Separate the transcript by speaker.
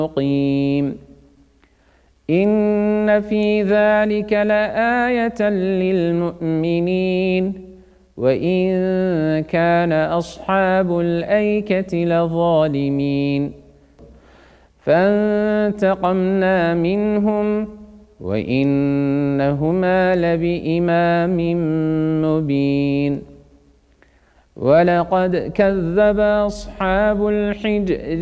Speaker 1: مقيم إن في ذلك لآية للمؤمنين وإن كان أصحاب الأيكة لظالمين فانتقمنا منهم وإنهما لبإمام مبين ولقد كذب أصحاب الحجر